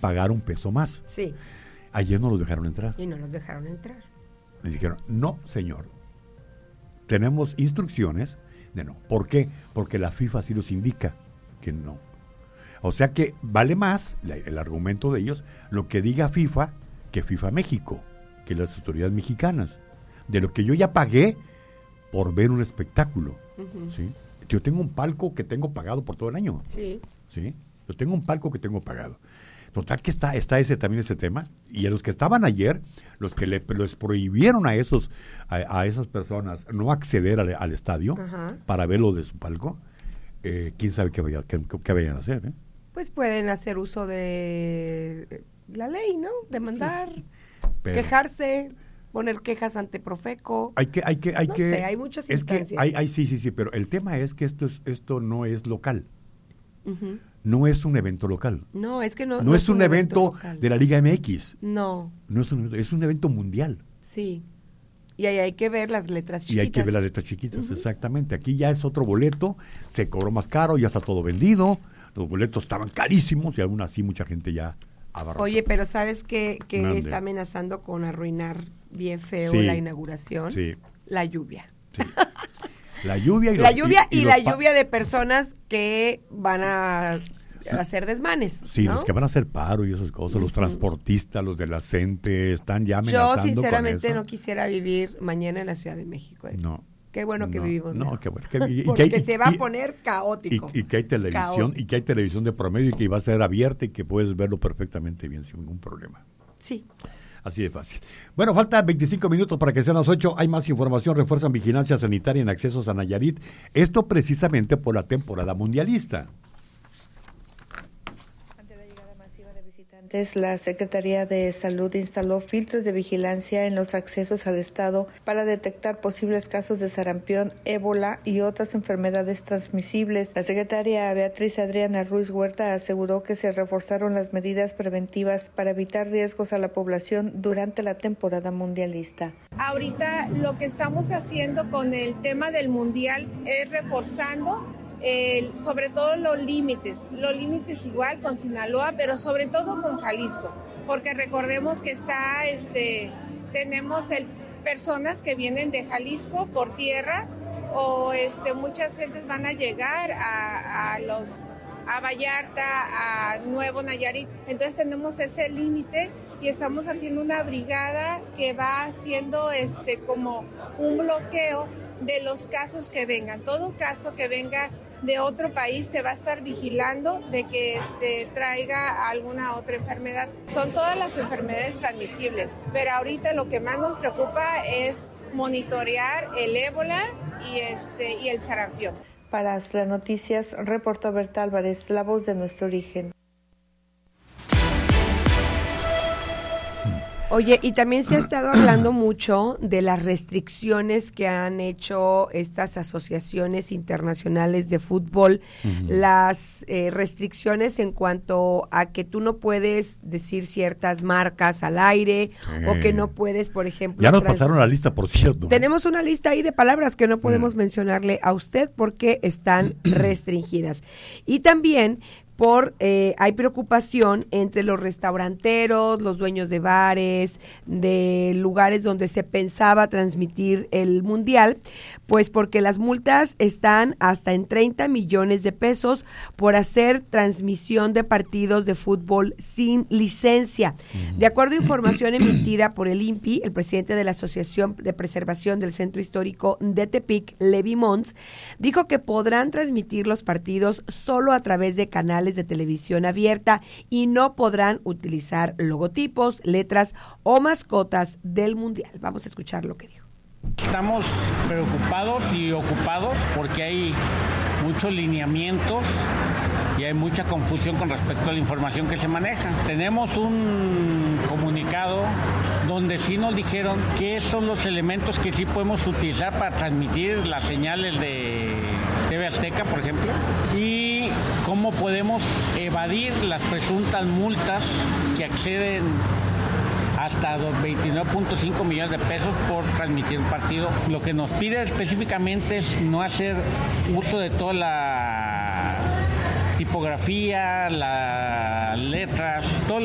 pagar un peso más. Sí. Ayer no los dejaron entrar. Y no los dejaron entrar. Les dijeron, no, señor. Tenemos instrucciones de no. ¿Por qué? Porque la FIFA sí nos indica que no. O sea que vale más el argumento de ellos lo que diga FIFA que FIFA México, que las autoridades mexicanas. De lo que yo ya pagué por ver un espectáculo. Uh-huh. ¿Sí? Yo tengo un palco que tengo pagado por todo el año. Sí. ¿Sí? Yo tengo un palco que tengo pagado. Total que está también ese tema. Y a los que estaban ayer, los que les prohibieron a esas personas no acceder al estadio uh-huh. para verlo de su palco, quién sabe qué vayan a hacer. Pues pueden hacer uso de la ley, ¿no? Demandar, quejarse, poner quejas ante Profeco. Hay muchas instancias. Sí, pero el tema es que esto no es local. Uh-huh. No es un evento local. No, es que no es un evento de la Liga MX. No. Es un evento mundial. Sí. Y ahí hay que ver las letras chiquitas. Uh-huh. Exactamente. Aquí ya es otro boleto, se cobró más caro, ya está todo vendido, los boletos estaban carísimos y aún así mucha gente ya abarrotó. Oye, pero ¿sabes qué está amenazando con arruinar bien feo la inauguración? Sí. La lluvia. Sí. La lluvia y la lluvia de personas que van a hacer desmanes. Sí, ¿no? Los que van a hacer paro y esas cosas, los transportistas, los de la CENTE, están ya amenazando. Yo sinceramente con no quisiera vivir mañana en la Ciudad de México. No. Qué bueno que vivimos. No, qué bueno. Porque se va a poner caótico. Y que hay televisión, y que hay televisión de promedio y que va a ser abierta y que puedes verlo perfectamente bien sin ningún problema. Sí. Así de fácil. Bueno, faltan 25 minutos para que sean las 8. Hay más información. Refuerzan vigilancia sanitaria en accesos a Nayarit. Esto precisamente por la temporada mundialista. Ante la llegada masiva de visitantes, la Secretaría de Salud instaló filtros de vigilancia en los accesos al estado para detectar posibles casos de sarampión, ébola y otras enfermedades transmisibles. La secretaria Beatriz Adriana Ruiz Huerta aseguró que se reforzaron las medidas preventivas para evitar riesgos a la población durante la temporada mundialista. Ahorita lo que estamos haciendo con el tema del mundial es reforzando sobre todo los límites igual con Sinaloa, pero sobre todo con Jalisco, porque recordemos que tenemos personas que vienen de Jalisco por tierra o muchas gentes van a llegar a Vallarta, a Nuevo Nayarit, entonces tenemos ese límite y estamos haciendo una brigada que va haciendo como un bloqueo de los casos que vengan. Todo caso que venga de otro país se va a estar vigilando de que traiga alguna otra enfermedad. Son todas las enfermedades transmisibles, pero ahorita lo que más nos preocupa es monitorear el ébola y el sarampión. Para las noticias, reportó Berta Álvarez, la voz de nuestro origen. Oye, y también se ha estado hablando mucho de las restricciones que han hecho estas asociaciones internacionales de fútbol, las restricciones en cuanto a que tú no puedes decir ciertas marcas al aire o que no puedes, por ejemplo... Ya nos pasaron la lista, por cierto. Tenemos una lista ahí de palabras que no podemos mencionarle a usted porque están restringidas. Y también... hay preocupación entre los restauranteros, los dueños de bares, de lugares donde se pensaba transmitir el mundial, pues porque las multas están hasta en 30 millones de pesos por hacer transmisión de partidos de fútbol sin licencia. De acuerdo a información emitida por el INPI, el presidente de la Asociación de Preservación del Centro Histórico de Tepic, Levi Mons, dijo que podrán transmitir los partidos solo a través de canales de televisión abierta y no podrán utilizar logotipos, letras o mascotas del mundial. Vamos a escuchar lo que dijo. Estamos preocupados y ocupados porque hay muchos lineamientos y hay mucha confusión con respecto a la información que se maneja. Tenemos un comunicado donde sí nos dijeron qué son los elementos que sí podemos utilizar para transmitir las señales de TV Azteca, por ejemplo, y cómo podemos evadir las presuntas multas que acceden hasta 29.5 millones de pesos por transmitir un partido. Lo que nos pide específicamente es no hacer uso de toda la tipografía, las letras, todo